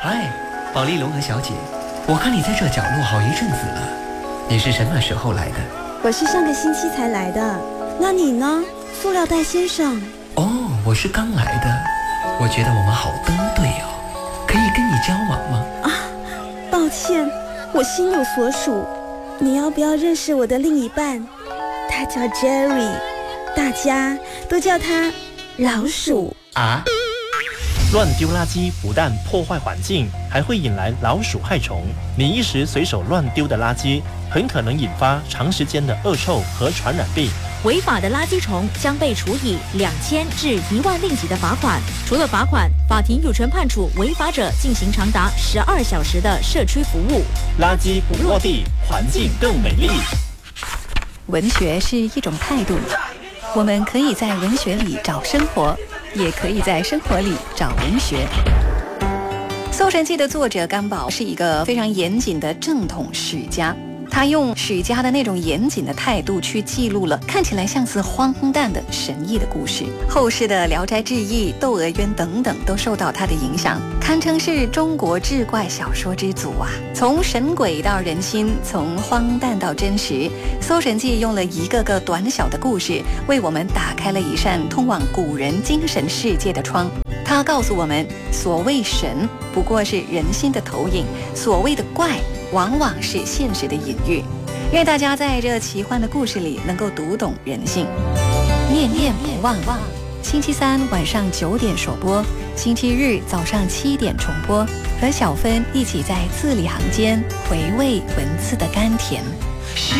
嗨，保利龙和小姐，我看你在这角落好一阵子了，你是什么时候来的？ 我是上个星期才来的，那你呢，塑料袋先生？ 哦，我是刚来的，我觉得我们好登对哦，可以跟你交往吗？ 啊，抱歉，我心有所属，你要不要认识我的另一半？他叫 Jerry， 大家都叫他老鼠啊。 乱丢垃圾不但破坏环境，还会引来老鼠害虫。你一时随手乱丢的垃圾，很可能引发长时间的恶臭和传染病。 违法的垃圾虫将被处以2000至1万令吉的罚款。除了罚款，法庭有权判处违法者进行长达12小时的社区服务。 垃圾不落地，环境更美丽。 文学是一种态度，我们可以在文学里找生活，也可以在生活里找文学。《搜神记》的作者甘宝是一个非常严谨的正统史家，他用史家的那种严谨的态度去记录了看起来像是荒诞的神异的故事。后世的《聊斋志异》《窦娥冤》等等都受到他的影响，堪称是中国志怪小说之祖啊！从神鬼到人心，从荒诞到真实，《搜神记》用了一个个短小的故事，为我们打开了一扇通往古人精神世界的窗。他告诉我们，所谓神不过是人心的投影，所谓的怪往往是现实的隐喻。愿大家在这奇幻的故事里能够读懂人性。念念不忘，星期三晚上9点首播，星期日早上7点重播，和小芬一起在字里行间回味文字的甘甜。